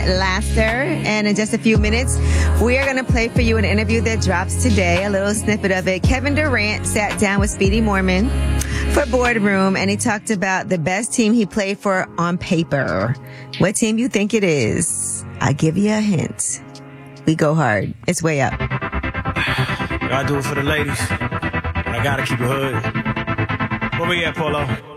Laughter. And in just a few minutes, we are going to play for you an interview that drops today, a little snippet of it. Kevin Durant sat down with Speedy Morman for Boardroom, and he talked about the best team he played for on paper. What team you think it is? I'll give you a hint. We go hard. It's way up. I do it for the ladies. I gotta keep it hood. Where we at, Polo?